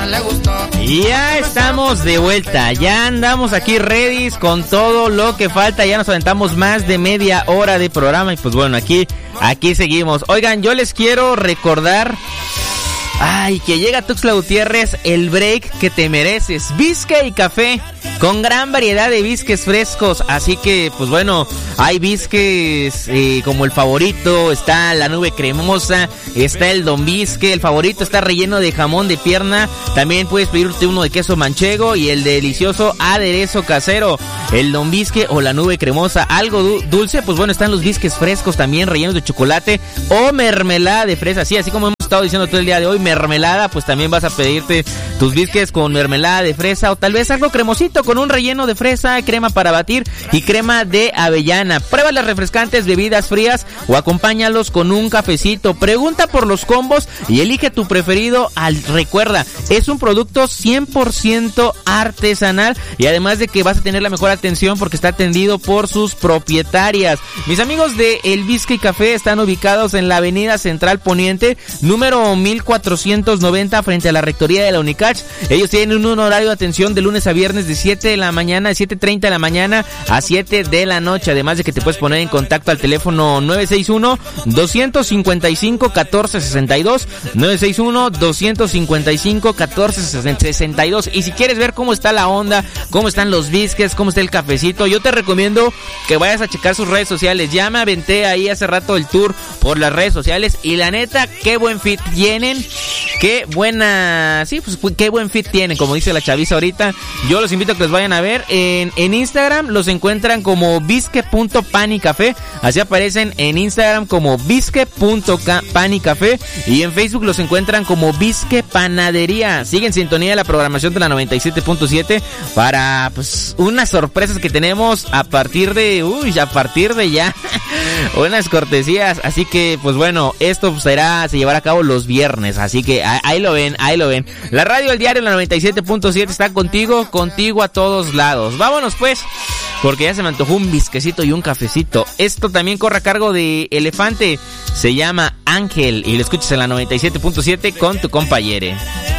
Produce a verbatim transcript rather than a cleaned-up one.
le gustó. Ya estamos de vuelta, ya andamos aquí ready con todo lo que falta, ya nos aventamos más de media hora de programa y pues bueno, aquí, aquí seguimos. Oigan, yo les quiero recordar, ay, que llega Tuxtla Gutiérrez, el break que te mereces, Bisque y Café, con gran variedad de bisques frescos, así que pues bueno, hay bisques eh, como el favorito, está la nube cremosa, está el Don Bisque, el favorito está relleno de jamón de pierna, también puedes pedirte uno de queso manchego y el delicioso aderezo casero, el Don Bisque o la nube cremosa, algo du- dulce, pues bueno, están los bisques frescos también rellenos de chocolate o mermelada de fresa, sí, así como hemos estado diciendo todo el día de hoy, mermelada, pues también vas a pedirte tus bisques con mermelada de fresa o tal vez algo cremosito con un relleno de fresa, crema para batir y crema de avellana. Prueba las refrescantes bebidas frías o acompáñalos con un cafecito. Pregunta por los combos y elige tu preferido. Al, recuerda, es un producto cien por ciento artesanal y además de que vas a tener la mejor atención porque está atendido por sus propietarias. Mis amigos de El Bisque y Café están ubicados en la avenida Central Poniente, número mil cuatrocientos noventa, frente a la rectoría de la Unicach. Ellos tienen un horario de atención de lunes a viernes de siete de la mañana, de siete treinta de la mañana a siete de la noche. Además de que te puedes poner en contacto al teléfono nueve seis uno, dos cinco cinco, uno cuatro seis dos, nueve seis uno, dos cinco cinco, uno cuatro seis dos. Y si quieres ver cómo está la onda, cómo están los bisques, cómo está el cafecito, yo te recomiendo que vayas a checar sus redes sociales. Ya me aventé ahí hace rato el tour por las redes sociales y la neta, qué buen fit tienen, qué buena, sí, pues qué buen fit tienen, como dice la chaviza ahorita. Yo los invito a que los vayan a ver en, en Instagram, los encuentran como bisque punto pan y café, así aparecen en Instagram como bisque punto pan y café y en Facebook los encuentran como Bisque Panadería. Sigue en sintonía de la programación de la noventa y siete punto siete para pues unas sorpresas que tenemos a partir de, uy, a partir de ya, unas cortesías, así que pues bueno, esto será, se llevará a cabo los viernes, así que ahí lo ven, ahí lo ven. La radio El Diario, la noventa y siete punto siete está contigo, contigo a todos lados. Vámonos pues, porque ya se me antojó un bisquecito y un cafecito. Esto también corre a cargo de Elefante, se llama Ángel y lo escuchas en la noventa y siete punto siete con tu compañere.